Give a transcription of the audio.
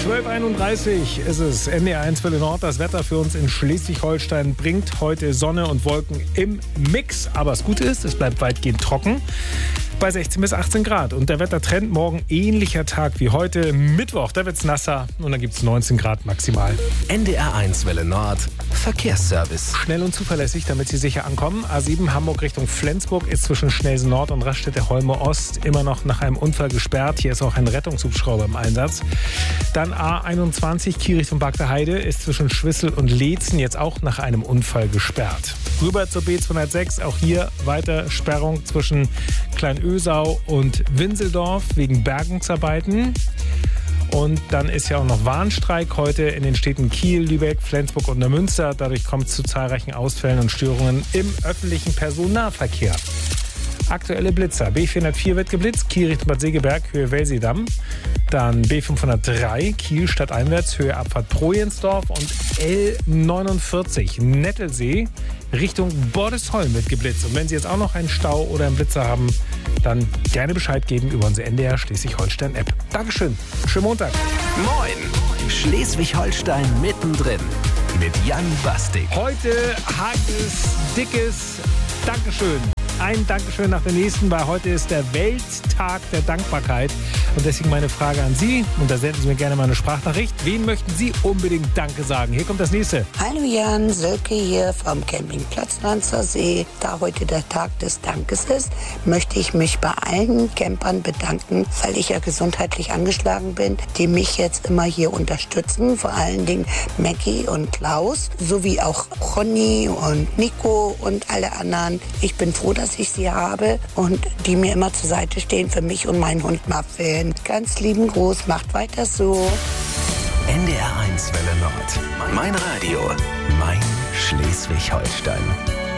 12:31 ist es. NDR1 Welle Nord. Das Wetter für uns in Schleswig-Holstein bringt heute Sonne und Wolken im Mix. Aber das Gute ist, es bleibt weitgehend trocken bei 16 bis 18 Grad. Und der Wettertrend morgen ähnlicher Tag wie heute. Mittwoch, da wird es nasser und dann gibt es 19 Grad maximal. NDR1 Welle Nord. Verkehrsservice. Schnell und zuverlässig, damit Sie sicher ankommen. A7 Hamburg Richtung Flensburg ist zwischen Schnelsen Nord und Raststätte-Holme Ost immer noch nach einem Unfall gesperrt. Hier ist auch ein Rettungshubschrauber im Einsatz. Dann A21 Kiel Richtung Bagdeheide ist zwischen Schwissel und Leetzen jetzt auch nach einem Unfall gesperrt. Rüber zur B206, auch hier weiter Sperrung zwischen Kleinösau und Winseldorf wegen Bergungsarbeiten. Und dann ist ja auch noch Warnstreik heute in den Städten Kiel, Lübeck, Flensburg und Neumünster. Dadurch kommt es zu zahlreichen Ausfällen und Störungen im öffentlichen Personennahverkehr. Aktuelle Blitzer. B404 wird geblitzt, Kiel Richtung Bad Segeberg, Höhe Welsedamm. Dann B503, Kiel stadteinwärts, Höhe Abfahrt Projensdorf. Und L49, Nettelsee, Richtung Bordesholm wird geblitzt. Und wenn Sie jetzt auch noch einen Stau oder einen Blitzer haben, dann gerne Bescheid geben über unsere NDR Schleswig-Holstein-App. Dankeschön. Schönen Montag. Moin. Schleswig-Holstein mittendrin. Mit Jan Bastik. Heute hartes, dickes Dankeschön. Ein Dankeschön nach dem nächsten, weil heute ist der Welttag der Dankbarkeit. Und deswegen meine Frage an Sie, und da senden Sie mir gerne mal eine Sprachnachricht. Wen möchten Sie unbedingt Danke sagen? Hier kommt das nächste. Hallo Jan, Silke hier vom Campingplatz Lanzer See. Da heute der Tag des Dankes ist, möchte ich mich bei allen Campern bedanken, weil ich ja gesundheitlich angeschlagen bin, die mich jetzt immer hier unterstützen. Vor allen Dingen Maggie und Klaus, sowie auch Ronny und Nico und alle anderen. Ich bin froh, dass ich sie habe und die mir immer zur Seite stehen für mich und meinen Hund Muffin. Ganz lieben Gruß, macht weiter so. NDR1 Welle Nord. Mein Radio, mein Schleswig-Holstein.